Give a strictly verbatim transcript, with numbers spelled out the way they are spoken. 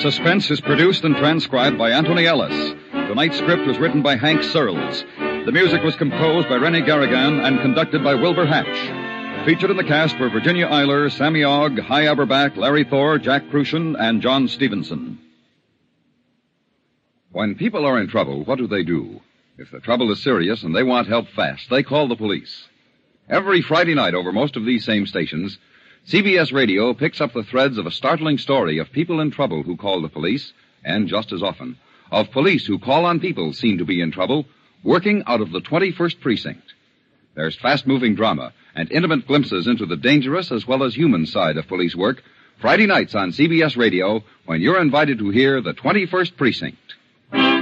Suspense is produced and transcribed by Anthony Ellis. Tonight's script was written by Hank Searles. The music was composed by Rennie Garrigan and conducted by Wilbur Hatch. Featured in the cast were Virginia Eiler, Sammy Ogg, Hy Aberback, Larry Thor, Jack Crucian, and John Stevenson. When people are in trouble, what do they do? If the trouble is serious and they want help fast, they call the police. Every Friday night over most of these same stations, C B S Radio picks up the threads of a startling story of people in trouble who call the police, and just as often, of police who call on people seen to be in trouble, working out of the twenty-first Precinct. There's fast-moving drama and intimate glimpses into the dangerous as well as human side of police work, Friday nights on C B S Radio, when you're invited to hear the twenty-first Precinct.